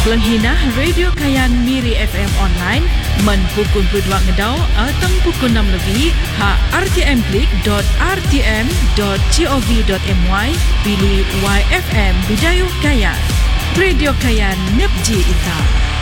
Pelenghinah Radio Kayan Miri FM online men pukul 22 ngedau atau pukul 6 lebih rtm.rtm.gov.my pilih YFM Budaya Kayan. Radio Kayan Nepji Ita.